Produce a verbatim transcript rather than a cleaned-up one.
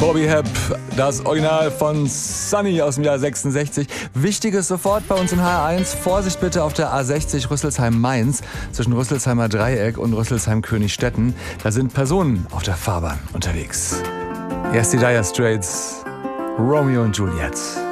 Bobby Hebb, das Original von Sunny aus dem Jahr sechsundsechzig. Wichtiges sofort bei uns in H R eins. Vorsicht bitte auf der A sechzig Rüsselsheim-Mainz zwischen Rüsselsheimer Dreieck und Rüsselsheim-Königstetten. Da sind Personen auf der Fahrbahn unterwegs. Erst die Dire Straits, Romeo und Juliet.